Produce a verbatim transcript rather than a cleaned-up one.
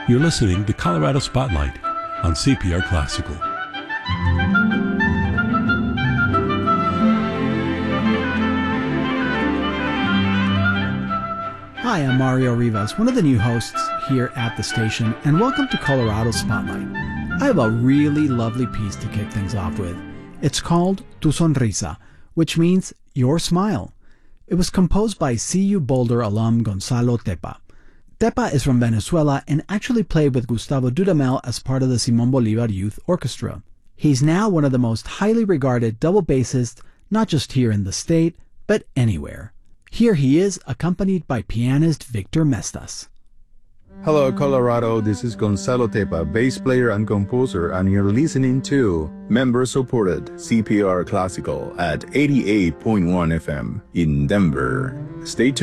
You're listening to Colorado Spotlight on C P R Classical. Hi, I'm Mario Rivas, one of the new hosts here at the station, and welcome to Colorado Spotlight. I have a really lovely piece to kick things off with. It's called Tu Sonrisa, which means Your Smile. It was composed by C U Boulder alum Gonzalo Tepa. Tepa is from Venezuela and actually played with Gustavo Dudamel as part of the Simón Bolívar Youth Orchestra. He's now one of the most highly regarded double bassists, not just here in the state, but anywhere. Here he is, accompanied by pianist Victor Mestas. Hello, Colorado. This is Gonzalo Tepa, bass player and composer, and you're listening to member-supported C P R Classical at eighty-eight point one F M in Denver. Stay tuned.